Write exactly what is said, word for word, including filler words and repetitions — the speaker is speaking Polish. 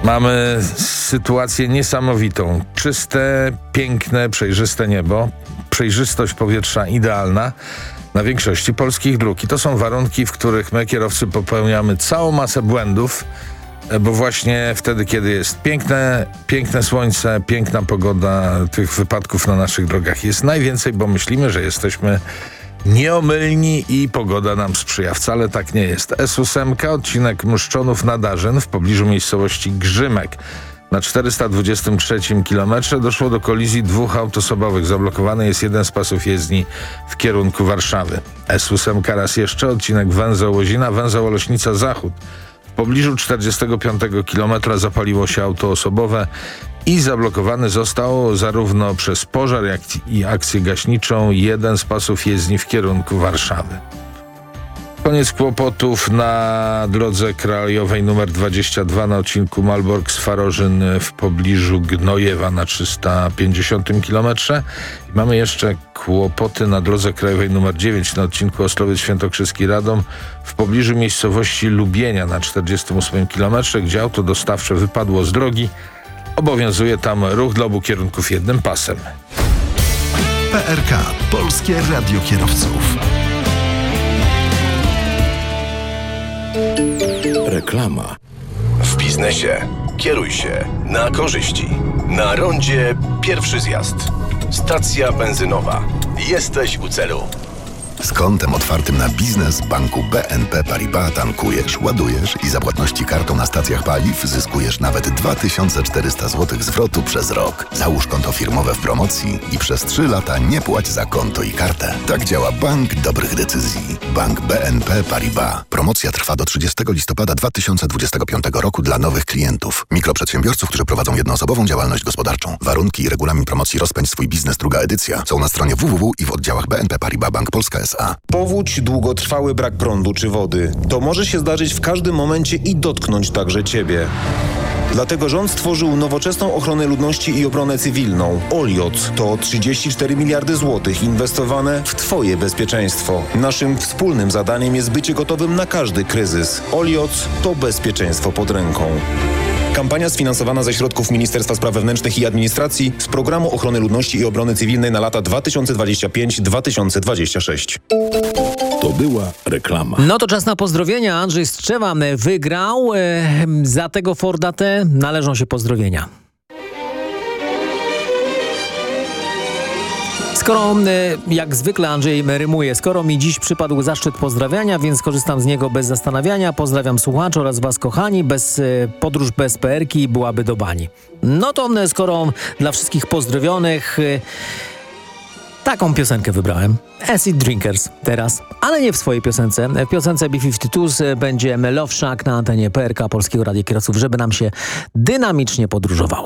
Mamy sytuację niesamowitą. Czyste, piękne, przejrzyste niebo. Przejrzystość powietrza idealna na większości polskich dróg. I to są warunki, w których my, kierowcy, popełniamy całą masę błędów, bo właśnie wtedy, kiedy jest piękne, piękne słońce, piękna pogoda, tych wypadków na naszych drogach jest najwięcej, bo myślimy, że jesteśmy nieomylni i pogoda nam sprzyja. Wcale tak nie jest. S osiem, odcinek Mszczonów na Darzyn w pobliżu miejscowości Grzymek. Na czterysta dwudziestym trzecim kilometrze doszło do kolizji dwóch aut osobowych. Zablokowany jest jeden z pasów jezdni w kierunku Warszawy. S osiem raz jeszcze, odcinek węzeł Łozina, węzeł Oleśnica Zachód. W pobliżu czterdziestego piątego kilometra zapaliło się auto osobowe i zablokowany został zarówno przez pożar, jak i akcję gaśniczą jeden z pasów jezdni w kierunku Warszawy. Koniec kłopotów na drodze krajowej nr dwadzieścia dwa na odcinku Malbork-Swarożyn w pobliżu Gnojewa na trzysta pięćdziesiątym kilometrze. I mamy jeszcze kłopoty na drodze krajowej nr dziewięć na odcinku Ostrowiec-Świętokrzyski-Radom w pobliżu miejscowości Lubienia na czterdziestym ósmym kilometrze, gdzie auto dostawcze wypadło z drogi. Obowiązuje tam ruch dla obu kierunków jednym pasem. P R K. Polskie Radio Kierowców. Reklama. W biznesie kieruj się na korzyści. Na rondzie pierwszy zjazd. Stacja benzynowa. Jesteś u celu. Z kontem otwartym na biznes banku B N P Paribas tankujesz, ładujesz i za płatności kartą na stacjach paliw zyskujesz nawet dwa tysiące czterysta złotych zwrotu przez rok. Załóż konto firmowe w promocji i przez trzy lata nie płać za konto i kartę. Tak działa Bank Dobrych Decyzji. Bank B N P Paribas. Promocja trwa do trzydziestego listopada dwa tysiące dwudziestego piątego roku dla nowych klientów. Mikroprzedsiębiorców, którzy prowadzą jednoosobową działalność gospodarczą. Warunki i regulamin promocji Rozpędź swój biznes druga edycja są na stronie w w w i w oddziałach B N P Paribas Bank Polska S A. Powódź, długotrwały brak prądu czy wody. To może się zdarzyć w każdym momencie i dotknąć także Ciebie. Dlatego rząd stworzył nowoczesną ochronę ludności i obronę cywilną. Oliot to trzydzieści cztery miliardy złotych inwestowane w Twoje bezpieczeństwo. Naszym wspólnym zadaniem jest bycie gotowym na każdy kryzys. Oliot to bezpieczeństwo pod ręką. Kampania sfinansowana ze środków Ministerstwa Spraw Wewnętrznych i Administracji z Programu Ochrony Ludności i Obrony Cywilnej na lata dwa tysiące dwudziesty piąty do dwa tysiące dwudziestego szóstego. To była reklama. No to czas na pozdrowienia. Andrzej Strzewa wygrał. Za tego Forda T należą się pozdrowienia. Skoro, jak zwykle Andrzej rymuje, skoro mi dziś przypadł zaszczyt pozdrawiania, więc korzystam z niego bez zastanawiania. Pozdrawiam słuchaczy oraz was, kochani. Bez podróż bez P R ki byłaby do bani. No to skoro dla wszystkich pozdrowionych taką piosenkę wybrałem. Acid Drinkers teraz, ale nie w swojej piosence. W piosence B pięćdziesiąt dwa będzie Love Shack na antenie P R K Polskiego Radia Kierowców, żeby nam się dynamicznie podróżowało.